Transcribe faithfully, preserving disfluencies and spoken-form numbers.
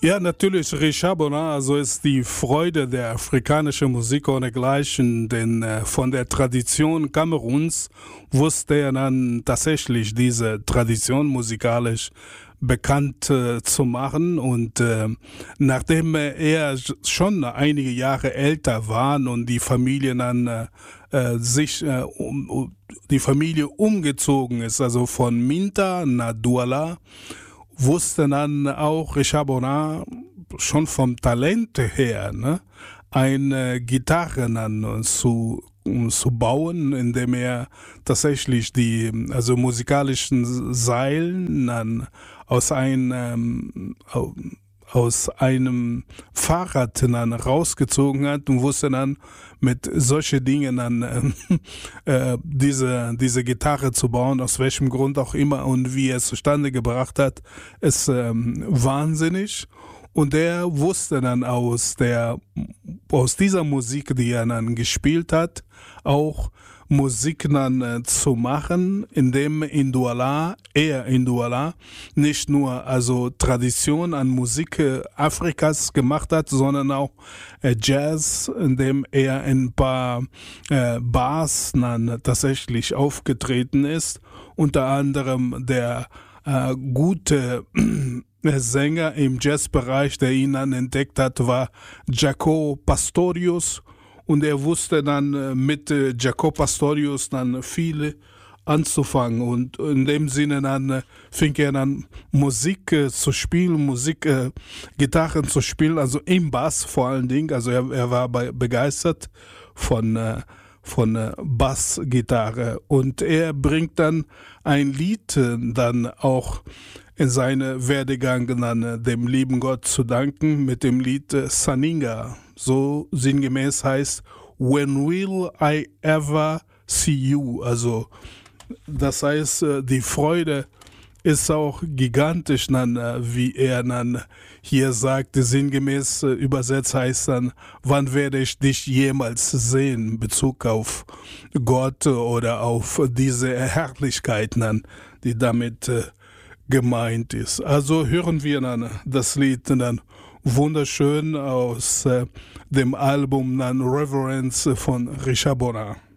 Ja, natürlich, Richard Bonin, also ist die Freude der afrikanischen Musik ohnegleichen, denn äh, von der Tradition Kameruns wusste er dann tatsächlich diese Tradition musikalisch bekannt äh, zu machen und äh, nachdem äh, er schon einige Jahre älter war und die Familie dann äh, äh, sich äh, um, um, die Familie umgezogen ist, also von Minta nach Douala, wusste dann auch Richard Bonin schon vom Talent her, ne, eine Gitarre dann zu, zu bauen, indem er tatsächlich die also musikalischen Seilen dann aus einem aus einem Fahrrad dann rausgezogen hat und wusste dann mit solchen Dingen dann äh, diese, diese Gitarre zu bauen, aus welchem Grund auch immer und wie er es zustande gebracht hat, ist ähm, wahnsinnig. Und er wusste dann aus der, aus dieser Musik, die er dann gespielt hat, auch Musik dann äh, zu machen, indem in Douala, er in Douala, nicht nur also Tradition an Musik äh, Afrikas gemacht hat, sondern auch äh, Jazz, indem er in ein paar äh, Bars dann tatsächlich aufgetreten ist, unter anderem der äh, gute Sänger im Jazzbereich, der ihn dann entdeckt hat, war Jaco Pastorius. Und er wusste dann mit äh, Jaco Pastorius dann viel anzufangen. Und in dem Sinne dann äh, fing er dann Musik äh, zu spielen, Musik, äh, Gitarren zu spielen, also im Bass vor allen Dingen. Also er, er war bei, begeistert von, äh, von äh, Bassgitarre. Und er bringt dann ein Lied äh, dann auch in seine Werdegang dann äh, dem lieben Gott zu danken mit dem Lied äh, Saninga. So sinngemäß heißt When will I ever see you? Also das heißt, äh, die Freude ist auch gigantisch, dann, äh, wie er dann hier sagt, sinngemäß äh, übersetzt heißt dann, wann werde ich dich jemals sehen, in Bezug auf Gott oder auf diese Herrlichkeit, dann, die damit äh, gemeint ist. Also hören wir dann das Lied dann wunderschön aus äh, dem Album dann Reverence von Richard Bonin.